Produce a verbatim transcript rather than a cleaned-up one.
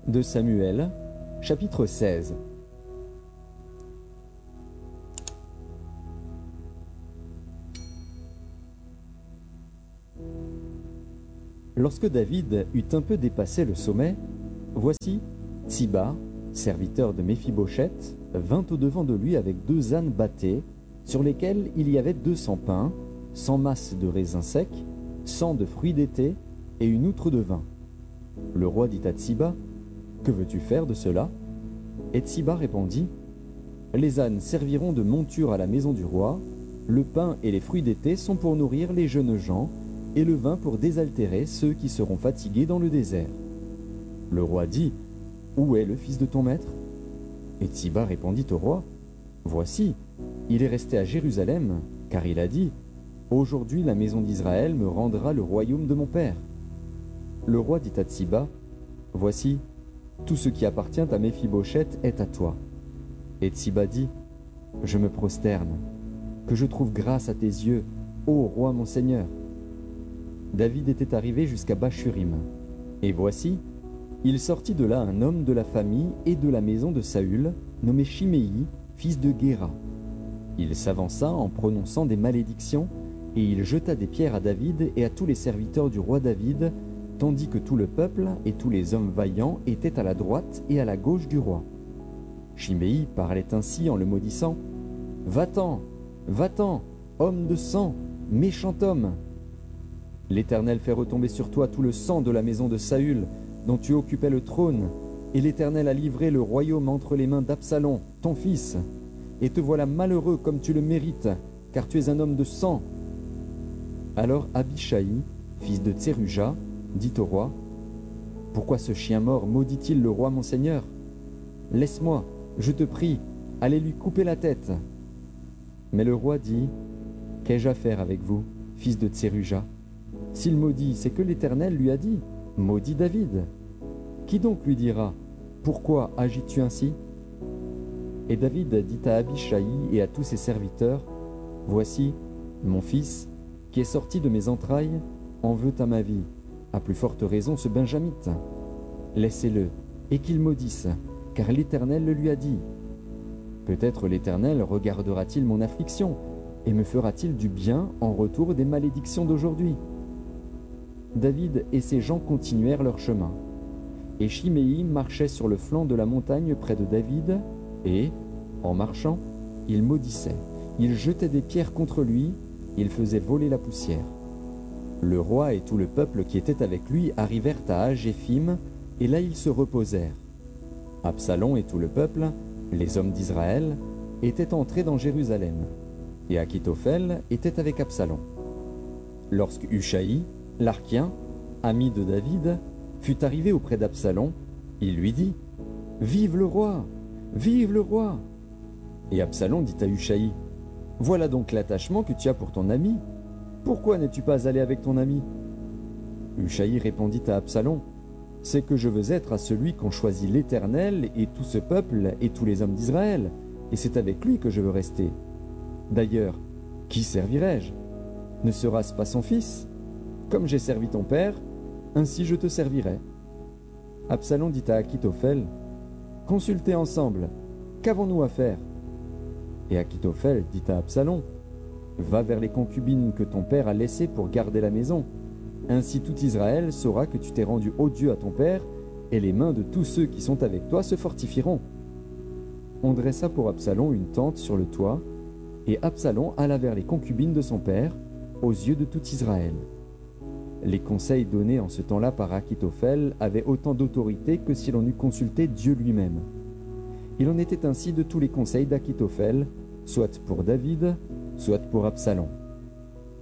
de Samuel, chapitre seize. Lorsque David eut un peu dépassé le sommet, voici, Tsiba, serviteur de Méphibosheth, vint au-devant de lui avec deux ânes bâtés, sur lesquels il y avait deux cents pains, cent masses de raisins secs, cent de fruits d'été et une outre de vin. Le roi dit à Tsiba, « Que veux-tu faire de cela ?» Et Tsiba répondit, « Les ânes serviront de monture à la maison du roi, le pain et les fruits d'été sont pour nourrir les jeunes gens, et le vin pour désaltérer ceux qui seront fatigués dans le désert. » Le roi dit, « Où est le fils de ton maître ?» Et Tsiba répondit au roi, « Voici, il est resté à Jérusalem, car il a dit, « Aujourd'hui la maison d'Israël me rendra le royaume de mon père. » Le roi dit à Tsiba, « Voici, tout ce qui appartient à Méphibosheth est à toi. » Et Tsiba dit, « Je me prosterne, que je trouve grâce à tes yeux, ô roi mon seigneur. » David était arrivé jusqu'à Bachurim. Et voici, il sortit de là un homme de la famille et de la maison de Saül, nommé Chiméi, fils de Guéra. Il s'avança en prononçant des malédictions, et il jeta des pierres à David et à tous les serviteurs du roi David, tandis que tout le peuple et tous les hommes vaillants étaient à la droite et à la gauche du roi. Chiméi parlait ainsi en le maudissant, « Va-t'en, va-t'en, homme de sang, méchant homme ! L'Éternel fait retomber sur toi tout le sang de la maison de Saül, dont tu occupais le trône, et l'Éternel a livré le royaume entre les mains d'Absalom, ton fils. Et te voilà malheureux comme tu le mérites, car tu es un homme de sang. » Alors Abishai, fils de Tseruja, dit au roi, « Pourquoi ce chien mort maudit-il le roi mon seigneur? Laisse-moi, je te prie, aller lui couper la tête. » Mais le roi dit, « Qu'ai-je à faire avec vous, fils de Tseruja? S'il maudit, c'est que l'Éternel lui a dit, « Maudit David. » Qui donc lui dira, « Pourquoi agis-tu ainsi ?» Et David dit à Abishai et à tous ses serviteurs, « Voici, mon fils, qui est sorti de mes entrailles, en veut à ma vie, à plus forte raison ce Benjamite. Laissez-le, et qu'il maudisse, car l'Éternel le lui a dit. Peut-être l'Éternel regardera-t-il mon affliction, et me fera-t-il du bien en retour des malédictions d'aujourd'hui. » David et ses gens continuèrent leur chemin. Et Chiméi marchait sur le flanc de la montagne près de David, et, en marchant, il maudissait, il jetait des pierres contre lui, il faisait voler la poussière. Le roi et tout le peuple qui était avec lui arrivèrent à Agéphim, et là ils se reposèrent. Absalom et tout le peuple, les hommes d'Israël, étaient entrés dans Jérusalem, et Achitophel était avec Absalom. Lorsque Hushaï, l'Archien, ami de David, fut arrivé auprès d'Absalom, il lui dit, « Vive le roi! Vive le roi !» Et Absalom dit à Hushaï, « Voilà donc l'attachement que tu as pour ton ami. Pourquoi n'es-tu pas allé avec ton ami ?» Hushaï répondit à Absalom, « C'est que je veux être à celui qu'ont choisi l'Éternel et tout ce peuple et tous les hommes d'Israël, et c'est avec lui que je veux rester. D'ailleurs, qui servirai-je? Ne sera-ce pas son fils? Comme j'ai servi ton père, ainsi je te servirai. » Absalom dit à Achitophel, « Consultez ensemble, qu'avons-nous à faire ?» Et Achitophel dit à Absalom, « Va vers les concubines que ton père a laissées pour garder la maison. Ainsi tout Israël saura que tu t'es rendu odieux à ton père, et les mains de tous ceux qui sont avec toi se fortifieront. » On dressa pour Absalom une tente sur le toit, et Absalom alla vers les concubines de son père, aux yeux de tout Israël. Les conseils donnés en ce temps-là par Achitophel avaient autant d'autorité que si l'on eût consulté Dieu lui-même. Il en était ainsi de tous les conseils d'Achitophel, soit pour David, soit pour Absalom.